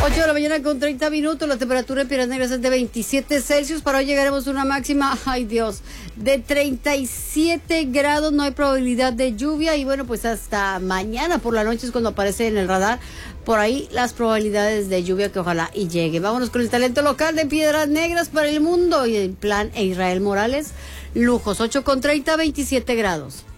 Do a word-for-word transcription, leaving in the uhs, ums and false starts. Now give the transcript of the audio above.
ocho de la mañana con treinta minutos, la temperatura en Piedras Negras es de veintisiete Celsius. Para hoy llegaremos a una máxima, ay Dios, de treinta y siete grados. No hay probabilidad de lluvia y bueno, pues hasta mañana por la noche es cuando aparece en el radar por ahí las probabilidades de lluvia, que ojalá y llegue. Vámonos con el talento local de Piedras Negras para el mundo y el plan e Israel Morales. Lujos, ocho con treinta, veintisiete grados.